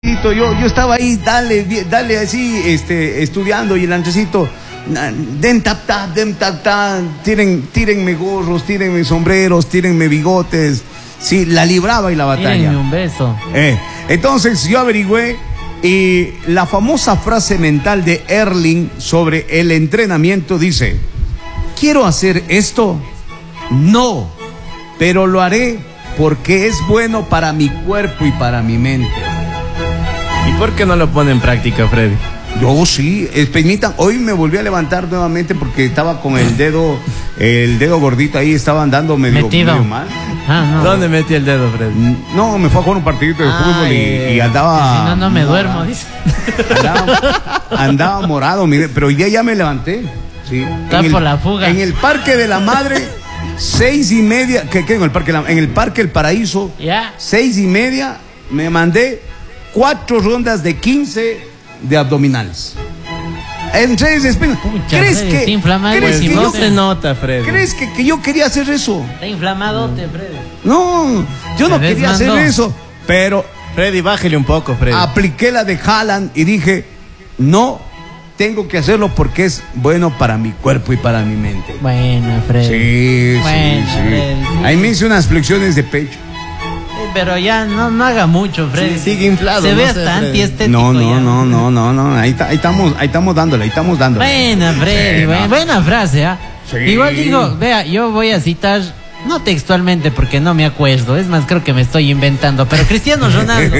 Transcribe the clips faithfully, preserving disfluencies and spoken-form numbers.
Yo, yo estaba ahí, dale, dale así, este, estudiando, y el Andresito, den tap tap, den tap tap, tiren, tírenme gorros, tírenme sombreros, tírenme bigotes. Sí, la libraba y la batalla. Tírenme un beso. Eh, entonces yo averigüé, y la famosa frase mental de Erling sobre el entrenamiento dice: ¿quiero hacer esto? No, pero lo haré porque es bueno para mi cuerpo y para mi mente. ¿Y por qué no lo pone en práctica, Freddy? Yo sí, permitan, hoy me volví a levantar nuevamente porque estaba con el dedo, el dedo gordito ahí, estaba andando medio, Metido. medio mal. Ah, no. ¿Dónde metí el dedo, Freddy? No, me fue a jugar un partidito de Ah, fútbol y, eh, y andaba... Si no, no me duermo, dice. Andaba, andaba morado, mire, pero ya, ya me levanté. Sí. Está En el- por la fuga. En el Parque de la Madre, seis y media, ¿qué, qué en el Parque de la- en el Parque El Paraíso, Ya. seis y media, me mandé cuatro rondas de quince de abdominales. En seis espinas. Pucha, ¿Crees Freddy, que, está inflamado, ¿crees pues, que no yo- se nota, Freddy. ¿crees que, que yo quería hacer eso? Está inflamadote, Freddy. No, yo no Se quería hacer desmandó. eso, pero Freddy, bájale un poco, Freddy. apliqué la de Haaland y dije, no, tengo que hacerlo porque es bueno para mi cuerpo y para mi mente. Bueno, Freddy. Sí, Bueno, sí, Freddy, sí. sí. Ahí me hice unas flexiones de pecho. Eh, Pero ya no, no haga mucho, Freddy. Sí, sigue inflado, Se no ve sé, hasta Freddy. antiestético. No, no, ya. no, no, no, no. Ahí, ta- ahí estamos, ahí estamos dándole, ahí estamos dándole. Buena, Freddy, Sí, buena, no. buena frase, ¿ah? Sí. Igual digo, vea, yo voy a citar, no textualmente porque no me acuerdo, es más, creo que me estoy inventando, pero Cristiano Ronaldo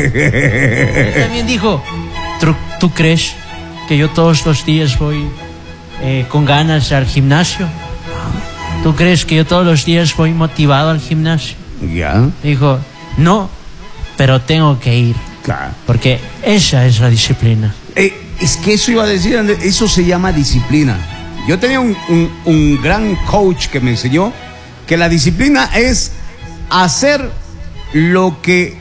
él también dijo, "¿Tú- ¿tú crees que yo todos los días voy eh, con ganas al gimnasio? ¿Tú crees que yo todos los días voy motivado al gimnasio?" Ya, Dijo, no, pero tengo que ir, claro. porque esa es la disciplina. Eh, es que eso iba a decir, Andrés, eso se llama disciplina. Yo tenía un, un, un gran coach que me enseñó que la disciplina es hacer lo que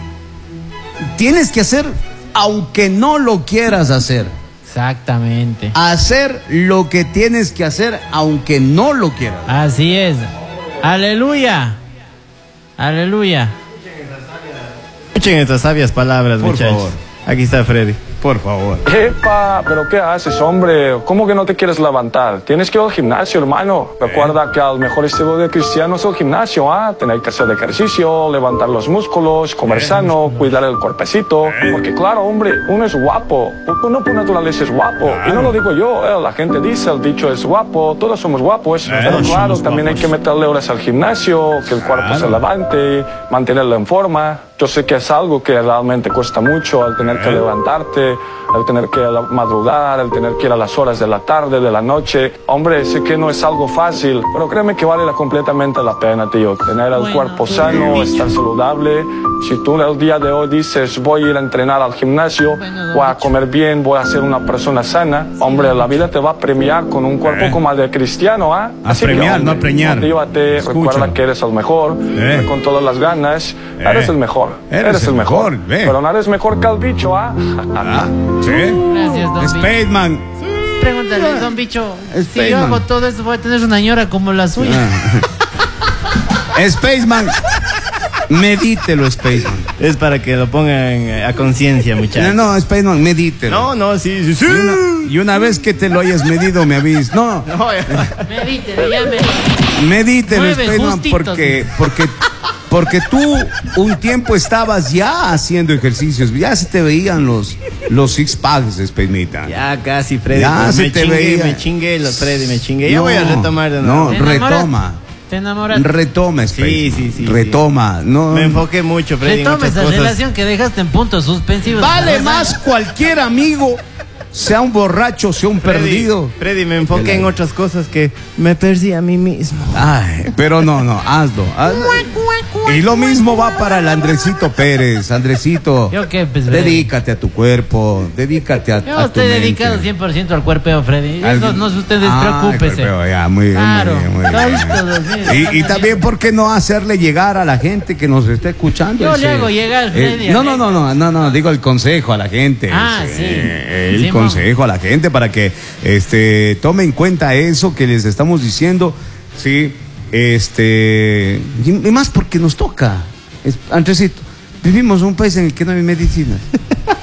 tienes que hacer aunque no lo quieras hacer. Exactamente. Hacer lo que tienes que hacer aunque no lo quieras. Así es. Aleluya. Aleluya. Escuchen estas sabias palabras, Por muchachos. favor. Aquí está Freddy. Por favor. Epa, pero ¿qué haces, hombre? ¿Cómo que no te quieres levantar? Tienes que ir al gimnasio, hermano. Recuerda que el mejor estilo de cristiano es el gimnasio, ¿ah? Tener que hacer ejercicio, levantar los músculos, comer sano, cuidar el cuerpecito. Porque claro, hombre, uno es guapo. Uno por naturaleza es guapo. Y no lo digo yo, eh, la gente dice, el dicho es guapo, todos somos guapos. Pero claro, también hay que meterle horas al gimnasio, que el cuerpo se levante, mantenerlo en forma. Yo sé que es algo que realmente cuesta mucho, al tener que levantarte, al tener que madrugar, al tener que ir a las horas de la tarde, de la noche. Hombre, sé que no es algo fácil, pero créeme que vale la- completamente la pena, tío. Tener el Bueno, cuerpo tú sano, qué estar saludable. Si tú el día de hoy dices, voy a ir a entrenar al gimnasio, Bueno, don voy a Bicho. comer bien, voy a ser una persona sana, hombre, la vida te va a premiar con un cuerpo Eh. como el de cristiano, ¿ah? A Así que, premiar, hombre, no a preñar. motívate, Escúchalo. recuerda que eres el mejor, Eh. con todas las ganas, Eh. eres el mejor. Eres el mejor, ve. Pero no eres mejor que el bicho, ¿ah? Ah, ¿sí? Gracias, don Bicho. Spaceman. Pregúntale, don Bicho. Es Si yo Spaceman. hago todo eso, voy a tener una ñora como la suya. Ah. Spaceman. Medítelo, Spaceman. Es para que lo pongan eh, a conciencia, No, muchachos. no, Spaceman, medítelo. No, no, sí, sí, sí. Y una, y una vez que te lo hayas medido, me avisas. No, No, ya. Medítelo, ya me... medítelo, Mueve Spaceman, justitos. porque, porque, porque tú un tiempo estabas ya haciendo ejercicios, ya se te veían los, los six packs, Spaceman. Ya casi, Freddy. Ya pero se me te chingué, veía. me chingué, los Freddy, me chingué. Ya No, voy a retomar de no, nuevo. ¿Te enamoras? retoma. ¿Te enamoras? Retoma, Spaceman. Sí, sí, sí, Retoma. No, Me enfoqué mucho, Freddy, en Retoma otras esa cosas. relación que dejaste en puntos suspensivos. Vale ¿No? más cualquier amigo, sea un borracho, sea un Freddy, perdido. Freddy, me enfoqué en otras cosas que me perdí a mí mismo. Ay, pero no, no, hazlo, hazlo. Y lo mismo va para el Andresito Pérez. Andresito, ¿Yo qué, pues, Freddy? dedícate a tu cuerpo, dedícate a, Yo a tu estoy mente. dedicado cien por ciento al cuerpeo, Freddy. Al- Eso no se usted Ah, despreocúpese. el cuerpeo, ya, muy bien, Claro. muy bien, muy Todo bien. esto, Dios mío, Y, y estamos también, bien. ¿por qué no hacerle llegar a la gente que nos está escuchando? Yo le hago llegar, Freddy, no, a no, ver. no, no, no, no, digo el consejo a la gente. Ah, ese, sí. eh, El Sí, consejo a la gente para que este tome en cuenta eso que les estamos diciendo, sí, este, y, y más porque nos toca. Es, Andresito, vivimos en un país en el que no hay medicina.